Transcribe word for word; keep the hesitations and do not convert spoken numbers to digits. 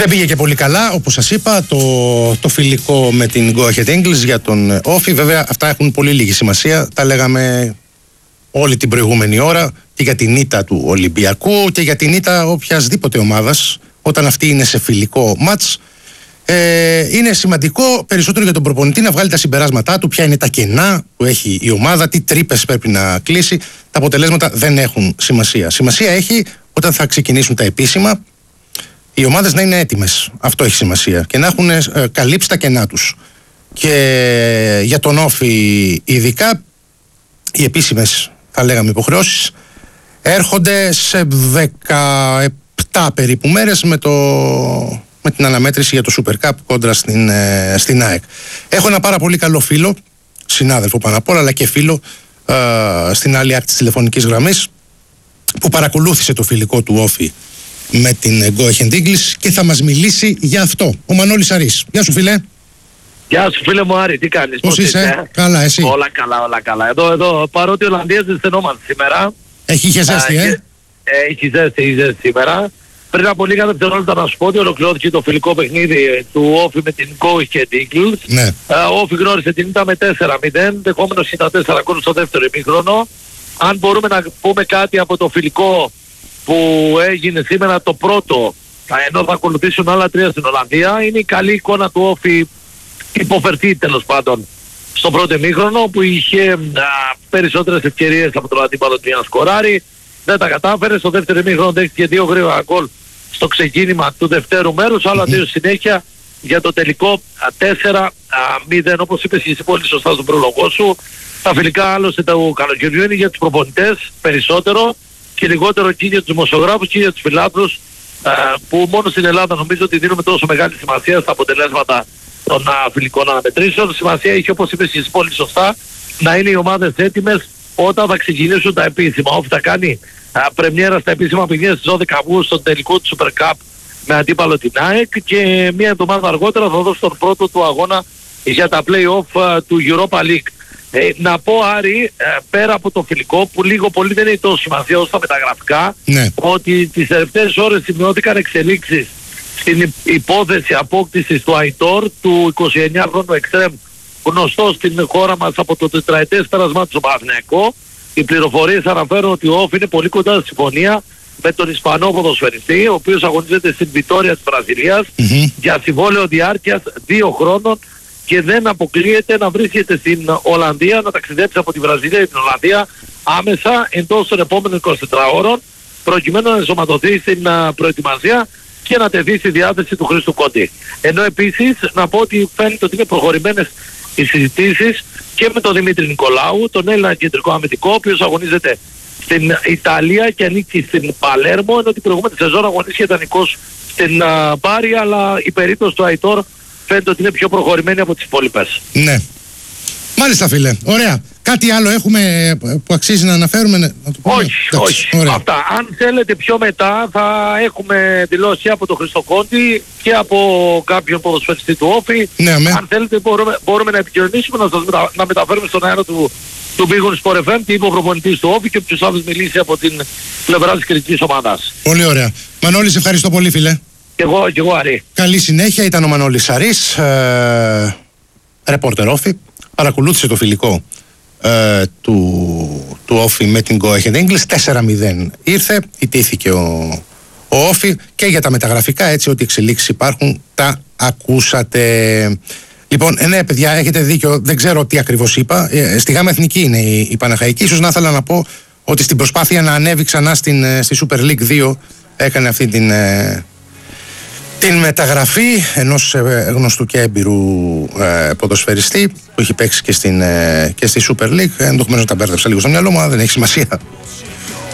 Δεν πήγε και πολύ καλά, όπως σας είπα, το, το φιλικό με την Go Ahead Eagles για τον Όφη. Βέβαια, αυτά έχουν πολύ λίγη σημασία. Τα λέγαμε όλη την προηγούμενη ώρα και για την ήττα του Ολυμπιακού και για την ήττα οποιασδήποτε ομάδας, όταν αυτή είναι σε φιλικό μάτς. Ε, είναι σημαντικό περισσότερο για τον προπονητή να βγάλει τα συμπεράσματά του, ποια είναι τα κενά που έχει η ομάδα, τι τρύπες πρέπει να κλείσει. Τα αποτελέσματα δεν έχουν σημασία. Σημασία έχει όταν θα ξεκινήσουν τα επίσημα, οι ομάδες να είναι έτοιμες. Αυτό έχει σημασία. Και να έχουν ε, καλύψει τα κενά τους. Και για τον Όφη ειδικά, οι επίσημες, θα λέγαμε, υποχρεώσεις έρχονται σε δεκαεπτά περίπου μέρες με, το, με την αναμέτρηση για το Super Cup κόντρα στην, ε, στην ΑΕΚ. Έχω ένα πάρα πολύ καλό φίλο, συνάδελφο πάνω απ' όλα, αλλά και φίλο ε, στην άλλη άκρη της τηλεφωνικής γραμμής, που παρακολούθησε το φιλικό του Όφη με την Go Ahead Eagles και θα μας μιλήσει για αυτό. Ο Μανώλης Αρής. Γεια σου, φίλε. Γεια σου, φίλε μου, Άρη, τι κάνεις? Πώς είσαι? είσαι? Καλά, εσύ? Όλα καλά, όλα καλά. Εδώ, εδώ, παρότι ο Ολλανδίας δεν στενόμαστε σήμερα. Έχει είχε ζέστη, ε? Έχει ζέστη, έχει ζέστη σήμερα. Πριν από λίγα δευτερόλεπτα να σου πω ότι ολοκληρώθηκε το φιλικό παιχνίδι του Όφη με την Go Ahead Eagles. Ναι. Ο Όφη γνώρισε την ήττα με τέσσερα μηδέν, δεχόμενος σαράντα τέσσερα γκολ στο δεύτερο ημίχρονο. Αν μπορούμε να πούμε κάτι από το φιλικό που έγινε σήμερα, το πρώτο, ενώ θα ακολουθήσουν άλλα τρία στην Ολλανδία, είναι η καλή εικόνα του Όφη, υποφερθεί τέλος πάντων στο πρώτο ημίχρονο, που είχε α, περισσότερες ευκαιρίες από τον αντίπαλο του για να σκοράρει. Δεν τα κατάφερε. Στο δεύτερο ημίχρονο δέχτηκε δύο γρήγορα γκολ στο ξεκίνημα του δευτέρου μέρους, άλλα δύο συνέχεια για το τελικό τέσσερα μηδέν. Όπως είπες εσύ πολύ σωστά στον πρόλογο σου, τα φιλικά άλλωστε του καλοκαιριού είναι για τους προπονητές περισσότερο και λιγότερο και για τους δημοσιογράφους και για τους φιλάθλους, που μόνο στην Ελλάδα νομίζω ότι δίνουμε τόσο μεγάλη σημασία στα αποτελέσματα των φιλικών αναμετρήσεων. Σημασία έχει, όπως είπες εσύ πολύ σωστά, να είναι οι ομάδες έτοιμες όταν θα ξεκινήσουν τα επίσημα. Όφη θα κάνει α, πρεμιέρα στα επίσημα παιχνίδια στις δώδεκα Αυγούστου στον τελικό του Super Cup με αντίπαλο την ΑΕΚ, και μία εβδομάδα αργότερα θα δώσει τον πρώτο του αγώνα για τα play-off α, του Europa League. Ε, να πω, Άρη, ε, πέρα από το φιλικό, που λίγο πολύ δεν είναι τόσο σημασία όσο τα μεταγραφικά, ναι, ότι τις τελευταίες ώρες σημειώθηκαν εξελίξεις στην υπόθεση απόκτησης του Αϊτόρ, του εικοσιεννιάχρονου εξτρέμ, γνωστό στην χώρα μας από το τετραετές πέρασμά του στο Παναθηναϊκό. Οι πληροφορίες αναφέρουν ότι ο Όφη είναι πολύ κοντά στη συμφωνία με τον Ισπανό ποδοσφαιριστή, ο οποίος αγωνίζεται στην Βιτόρια της Βραζιλίας mm-hmm. για συμβόλαιο διάρκειας δύο χρόνων, και δεν αποκλείεται να βρίσκεται στην Ολλανδία, να ταξιδέψει από τη Βραζιλία ή την Ολλανδία άμεσα εντός των επόμενων εικοσιτετρών ώρων, προκειμένου να ενσωματωθεί στην uh, προετοιμασία και να τεθεί στη διάθεση του Χρήστου Κόντι. Ενώ επίσης να πω ότι φαίνεται ότι είναι προχωρημένες οι συζητήσεις και με τον Δημήτρη Νικολάου, τον Έλληνα κεντρικό αμυντικό, ο οποίος αγωνίζεται στην Ιταλία και ανήκει στην Παλέρμο, ενώ την προηγούμενη σεζόν αγωνίστηκε ιδανικός στην uh, Μπάρη, αλλά η περίπτωση του Αϊτόρ φαίνεται ότι είναι πιο προχωρημένη από τις υπόλοιπες. Ναι. Μάλιστα, φίλε. Ωραία. Κάτι άλλο έχουμε που αξίζει να αναφέρουμε? Να το πούμε. Όχι, εντάξει, όχι. Ωραία. Αυτά. Αν θέλετε πιο μετά θα έχουμε δηλώσει από τον Χρήστο Κόντι και από κάποιον ποδοσφαιριστή του Όφη. Ναι, με. Αν θέλετε μπορούμε, μπορούμε να επικοινωνήσουμε, να, σας μετα, να μεταφέρουμε στον αέρα του, του Big Win Sport εφ εμ τι είπε ο προπονητής του Όφη και ποιος άλλος μιλήσει από την πλευρά της κριτικής ομάδας. Πολύ ωραία. Μανώλη, σε ευχαριστώ πολύ, φίλε. Και εγώ, και εγώ, Αρή. Καλή συνέχεια. Ήταν ο Μανώλης Αρής, ε, ρεπόρτερ Όφη. Παρακολούθησε το φιλικό ε, του, του Όφη με την Go Ahead Eagles. τέσσερα μηδέν ήρθε, ιτήθηκε ο, ο Όφη, και για τα μεταγραφικά, έτσι, ό,τι εξελίξεις υπάρχουν τα ακούσατε. Λοιπόν, ε, ναι, παιδιά, έχετε δίκιο, δεν ξέρω τι ακριβώς είπα. Ε, στη Γάμα Εθνική είναι η, η Παναχαϊκή. Ίσως να ήθελα να πω ότι στην προσπάθεια να ανέβει ξανά στην, στη Super League δύο έκανε αυτή την... Ε, την μεταγραφή ενός ε, γνωστού και έμπειρου ε, ποδοσφαιριστή που έχει παίξει και, στην, ε, και στη Super League. Ενδεχομένως να τα μπέρδεψα λίγο στο μυαλό μου, αλλά δεν έχει σημασία.